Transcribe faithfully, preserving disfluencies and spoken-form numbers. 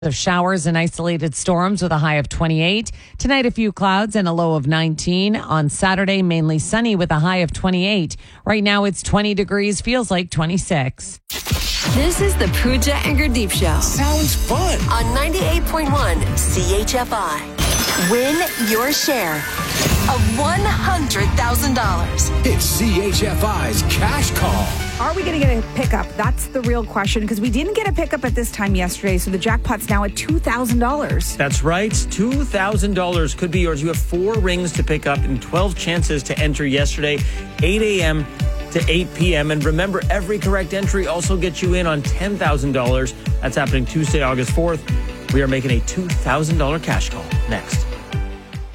Of showers and isolated storms with a high of twenty-eight. Tonight, a few clouds and a low of nineteen. On Saturday, mainly sunny with a high of twenty-eight. Right now, it's twenty degrees, feels like twenty-six. This is the Pooja and Gurdeep Show. Sounds fun. On ninety-eight point one C H F I. Win your share of one hundred thousand dollars. It's C H F I's Cash Call. Are we going to get a pickup? That's the real question, because we didn't get a pickup at this time yesterday, so the jackpot's now at two thousand dollars. That's right. two thousand dollars could be yours. You have four rings to pick up and twelve chances to enter yesterday, eight a.m. to eight p.m. And remember, every correct entry also gets you in on ten thousand dollars. That's happening Tuesday, August fourth. We are making a two thousand dollars cash call next.